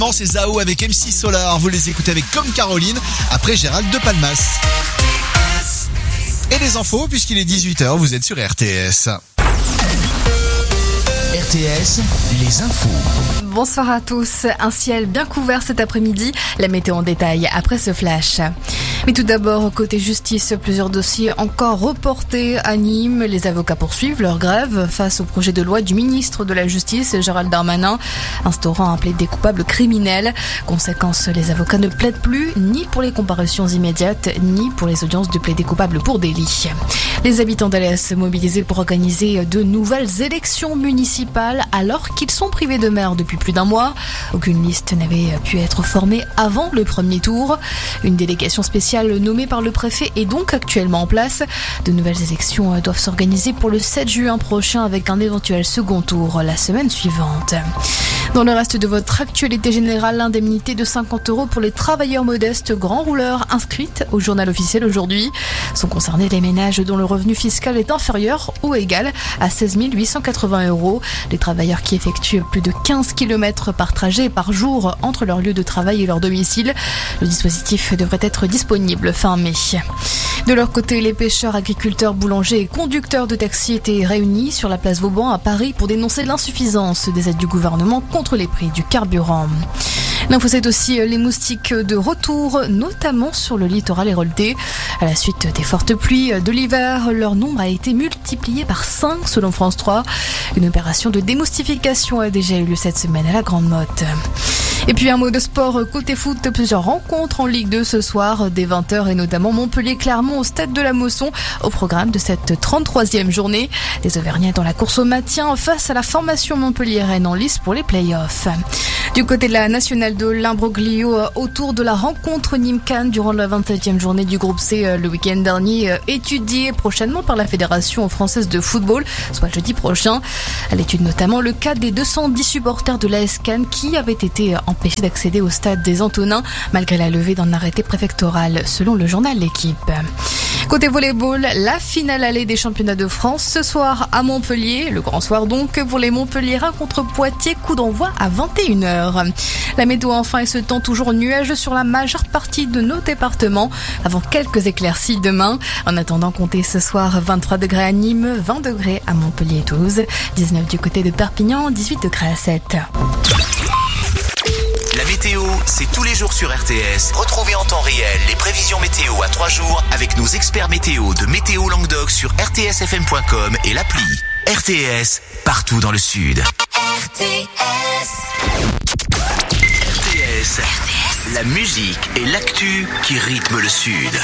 C'est Zao avec MC Solar. Vous les écoutez avec Comme Caroline après Gérald de Palmas. Et les infos, puisqu'il est 18h, vous êtes sur RTS. RTS, les infos. Bonsoir à tous. Un ciel bien couvert cet après-midi. La météo en détail après ce flash. Mais tout d'abord, côté justice, plusieurs dossiers encore reportés à Nîmes. Les avocats poursuivent leur grève face au projet de loi du ministre de la Justice, Gérald Darmanin, instaurant un plaidé coupable criminel. Conséquence, les avocats ne plaident plus ni pour les comparutions immédiates, ni pour les audiences de plaidé coupable pour délit. Les habitants d'Alès mobilisés pour organiser de nouvelles élections municipales alors qu'ils sont privés de maire depuis plus d'un mois. Aucune liste n'avait pu être formée avant le premier tour. Une délégation spéciale nommée par le préfet est donc actuellement en place. De nouvelles élections doivent s'organiser pour le 7 juin prochain avec un éventuel second tour la semaine suivante. Dans le reste de votre actualité générale, l'indemnité de 50 € pour les travailleurs modestes grands rouleurs inscrites au journal officiel aujourd'hui. Sont concernés les ménages dont le revenu fiscal est inférieur ou égal à 16 880 €. Les travailleurs qui effectuent plus de 15 km par trajet par jour entre leur lieu de travail et leur domicile. Le dispositif devrait être disponible fin mai. De leur côté, les pêcheurs, agriculteurs, boulangers et conducteurs de taxi étaient réunis sur la place Vauban à Paris pour dénoncer l'insuffisance des aides du gouvernement contre les prix du carburant. L'info, c'est aussi les moustiques de retour, notamment sur le littoral héroltais. À la suite des fortes pluies de l'hiver, leur nombre a été multiplié par 5 selon France 3. Une opération de démoustification a déjà eu lieu cette semaine à la Grande Motte. Et puis un mot de sport côté foot, plusieurs rencontres en Ligue 2 ce soir dès 20h et notamment Montpellier-Clermont au stade de la Mosson au programme de cette 33e journée. Les Auvergnats dans la course au maintien face à la formation montpelliéraine en lice pour les play-offs. Du côté de la nationale de l'imbroglio autour de la rencontre Nîmes-Cannes durant la 27e journée du groupe C le week-end dernier, étudiée prochainement par la Fédération française de football, soit jeudi prochain. À l'étude notamment le cas des 210 supporters de l'AS Cannes qui avaient été empêchés d'accéder au stade des Antonins malgré la levée d'un arrêté préfectoral selon le journal L'Équipe. Côté volleyball, la finale allée des championnats de France ce soir à Montpellier. Le grand soir donc pour les Montpelliérains contre Poitiers, coup d'envoi à 21h. La météo enfin et ce temps toujours nuageux sur la majeure partie de nos départements avant quelques éclaircies demain. En attendant, comptez ce soir 23 degrés à Nîmes, 20 degrés à Montpellier et Toulouse, 19 du côté de Perpignan, 18 degrés à 7. La météo, c'est tous les jours sur RTS. Retrouvez en temps réel les prévisions météo à 3 jours avec nos experts météo de Météo Languedoc sur rtsfm.com et l'appli. RTS, partout dans le Sud. RTS, la musique et l'actu qui rythment le Sud.